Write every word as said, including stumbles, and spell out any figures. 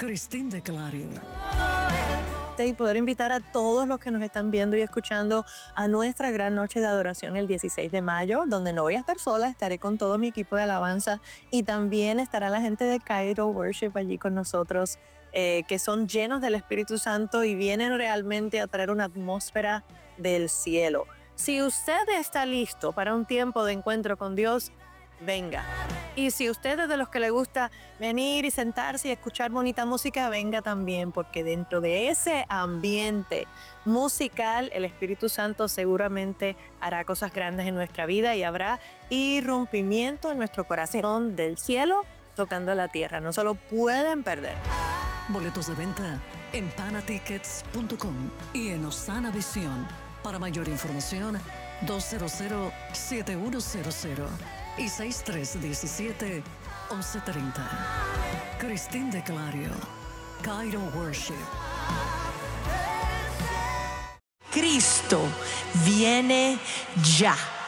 Cristín de Clario. Y poder invitar a todos los que nos están viendo y escuchando a nuestra gran noche de adoración el dieciséis de mayo, donde no voy a estar sola, estaré con todo mi equipo de alabanza y también estará la gente de Cairo Worship allí con nosotros, eh, que son llenos del Espíritu Santo y vienen realmente a traer una atmósfera del cielo. Si usted está listo para un tiempo de encuentro con Dios, venga. Y si usted es de los que le gusta venir y sentarse y escuchar bonita música, venga también, porque dentro de ese ambiente musical, el Espíritu Santo seguramente hará cosas grandes en nuestra vida y habrá irrumpimiento en nuestro corazón del cielo tocando la tierra. No se lo pueden perder. Boletos de venta en panatickets punto com y en Osana Visión. Para mayor información, dos cero cero, siete uno cero cero y seis tres uno siete, once treinta. Cristín de Clario, Cairo Worship. Cristo viene ya.